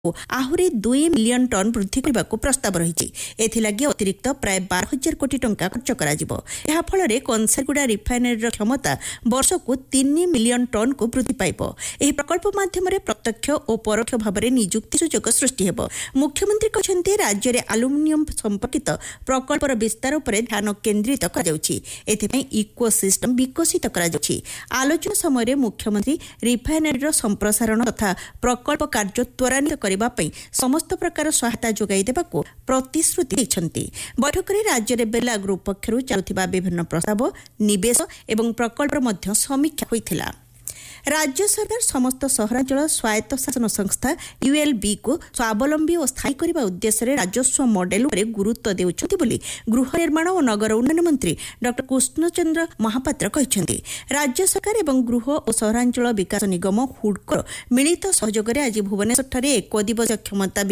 ଆହୁରି 2 million ton ବୃଦ୍ଧି କରିବାକୁ ପ୍ରସ୍ତାବ ରହିଛି। ଏଥିଲାଗି ଅତିରିକ୍ତ ପ୍ରାୟ 12,000 କୋଟି ଟଙ୍କା ଖର୍ଚ୍ଚ କରାଯିବ। ଏହାଫଳରେ କଂସାରଗୁଡ଼ା ରିଫାଇନେରୀର କ୍ଷମତା ବର୍ଷକୁ 3 ମିଲିୟନ ଟନ୍କୁ ବୃଦ୍ଧି ପାଇବ। ଏହି ପ୍ରକଳ୍ପ ମାଧ୍ୟମରେ ପ୍ରତ୍ୟକ୍ଷ ଓ ପରୋକ୍ଷ ଭାବରେ ନିଯୁକ୍ତି ସୁଯୋଗ ସୃଷ୍ଟି ହେବ। ମୁଖ୍ୟମନ୍ତ୍ରୀ କହିଛନ୍ତି ରାଜ୍ୟରେ ଆଲୁମିନିୟମ ସମ୍ପର୍କିତ ପ୍ରକଳ୍ପର ବିସ୍ତାର ଉପରେ ଧ୍ୟାନ କେନ୍ଦ୍ରିତ କରାଯାଉଛି। ଏଥିପାଇଁ ଇକୋସିଷ୍ଟମ ବିକଶିତ କରାଯାଉଛି। ଆଲୋଚନା ସମୟରେ ମୁଖ୍ୟମନ୍ତ୍ରୀ ରିଫାଇନେରୀର ସମ୍ପ୍ରସାରଣ ତଥା ପ୍ରକଳ୍ପ କାର୍ଯ୍ୟ ତ୍ୱରାନ୍ୱିତ କରିବା ପାଇଁ ସମସ୍ତ ପ୍ରକାର ସହାୟତା ଯୋଗାଇ ଦେବାକୁ ପ୍ରତିଶ୍ରୁତି ଦେଇଛନ୍ତି। ବୈଠକରେ ରାଜ୍ୟରେ ବେଲା ଗ୍ରୁପ୍ ପକ୍ଷରୁ ଚାଲୁଥିବା ବିଭିନ୍ନ ପ୍ରସ୍ତାବ, ନିବେଶ ଏବଂ ପ୍ରକଳ୍ପର ମଧ୍ୟ ସମୀକ୍ଷା ହୋଇଥିଲା। ରାଜ୍ୟ ସରକାର ସମସ୍ତ ସହରାଞ୍ଚଳ ସ୍ୱାୟତ୍ତ ଶାସନ ସଂସ୍ଥା ULBକୁ ସ୍ୱାବଲମ୍ବୀ ଓ ସ୍ଥାୟୀ କରିବା ଉଦ୍ଦେଶ୍ୟରେ ରାଜସ୍ୱ ମଡେଲ ଉପରେ ଗୁରୁତ୍ୱ ଦେଉଛନ୍ତି ବୋଲି ଗୃହ ନିର୍ମାଣ ଓ ନଗର ଉନ୍ନୟନ ମନ୍ତ୍ରୀ ଡକ୍ଟର କୃଷ୍ଣଚନ୍ଦ୍ର ମହାପାତ୍ର କହିଛନ୍ତି। ରାଜ୍ୟ ସରକାର ଏବଂ ଗୃହ ଓ ସହରାଞ୍ଚଳ ବିକାଶ ନିଗମ ହୁଡ୍କୋର ମିଳିତ ସହଯୋଗରେ ଆଜି ଭୁବନେଶ୍ୱରଠାରେ 1 ଦିବସୀୟ କ୍ଷମତା